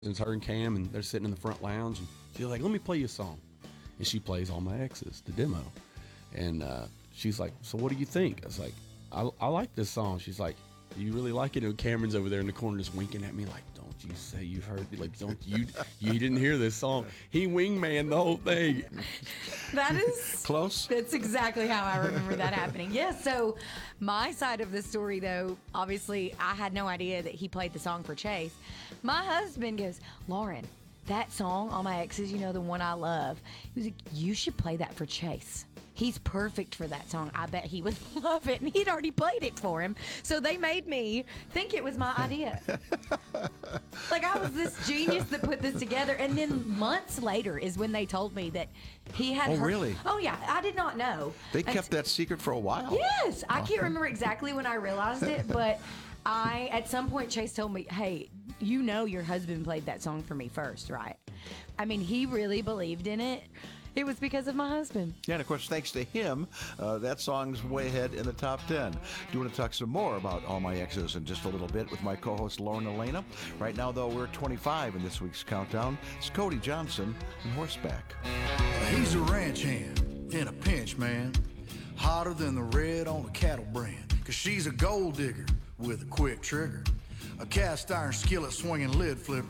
It's her and Cam, and they're sitting in the front lounge, and she's like, "Let me play you a song," and she plays "All My Exes," the demo, and she's like, "So what do you think?" I was like, I like this song." She's like, "Do you really like it?" And Cameron's over there in the corner just winking at me like, "Don't you say you've heard it. Like, don't you didn't hear this song." He wingman the whole thing. That is close. That's exactly how I remember that happening. Yeah, so my side of the story, though, obviously I had no idea that he played the song for Chase. My husband goes, "Lauren, that song, All My Exes, you know, the one I love." He was like, "You should play that for Chase. He's perfect for that song. I bet he would love it." And he'd already played it for him. So they made me think it was my idea. Like I was this genius that put this together. And then months later is when they told me that he had heard. Really? Oh, yeah. I did not know. They kept that secret for a while. Yes. I can't remember exactly when I realized it, but at some point, Chase told me, "Hey, you know your husband played that song for me first, right?" I mean, he really believed in it. It was because of my husband. Yeah, and of course, thanks to him, that song's way ahead in the top 10. Do want to talk some more about All My Exes in just a little bit with my co-host Lauren Elena. Right now, though, we're 25 in this week's countdown. It's Cody Johnson and Horseback. He's a ranch hand in a pinch, man. Hotter than the red on a cattle brand. 'Cause she's a gold digger with a quick trigger. A cast iron skillet swinging lid flipper.